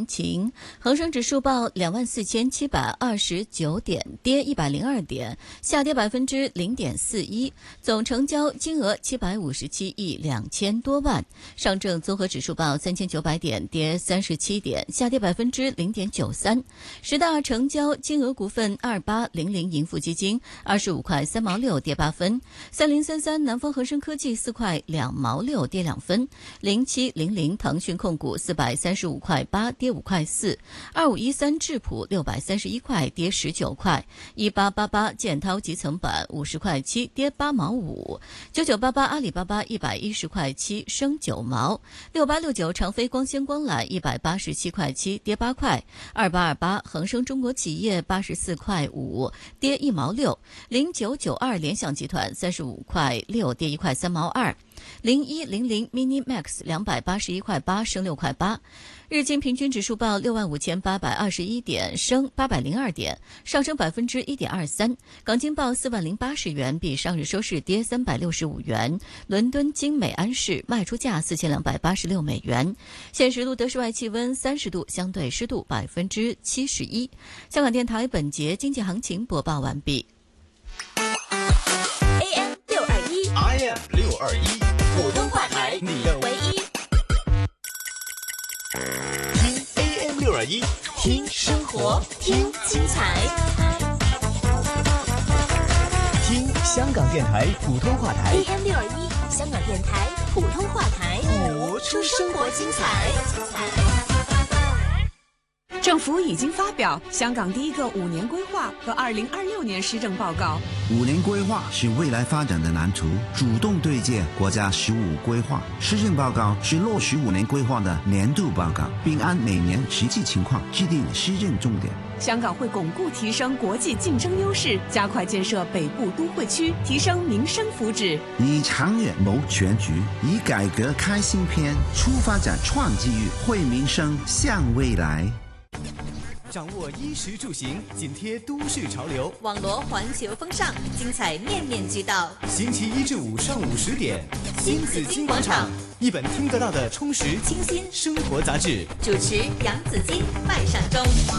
晴。恒生指数报24,729点，跌102点，下跌0.41%，总成交金额757亿2000多万。上证综合指数报3900点，跌37点，下跌0.93%。十大成交金额股份2800盈富基金25块3毛6，跌8分；3033南方恒生科技4块2毛6，跌2分；0700腾讯控股435块8，跌5块4；2513智普631块，跌19块；1888建滔集成板50块7，跌8毛5；9988阿里巴巴110块7，升9毛；6869长飞光纤光缆187块7，跌8块；2828恒生中国企业84块5，跌1毛6；0992联想集团35块6，跌1块3毛2；0100 Mini Max 281块8，升6块8。日经平均指数报65,821点，升802点，上升1.23%。港金报40080元，比上日收市跌365元。伦敦金美安市卖出价4286美元。现时录得室外气温30度，相对湿度71%。香港电台本节经济行情播报完毕。 AM 621 ，IM 621， 普通话台， 你的唯一。 听 AM 621， 听生活，听精彩， 听香港电台普通话台 AM 621，香港电台普通话台， 播出生活精彩。 政府已经发表香港第一个5年规划和2026年施政报告。 5年规划是未来发展的蓝图，主动对接国家15规划。施政报告是落实5年规划的年度报告，并按每年实际情况制定施政重点。 香港会巩固提升国际竞争优势，加快建设北部都会区，提升民生福祉。 以长远谋全局，以改革开新篇，出发展创机遇，惠民生向未来。 掌握衣食住行，紧贴都市潮流， 网罗环球风尚，精彩面面俱到。 星期1至5上午10点，新紫金广场，一本听得到的充实清新生活杂志。 主持杨紫金、麦尚中。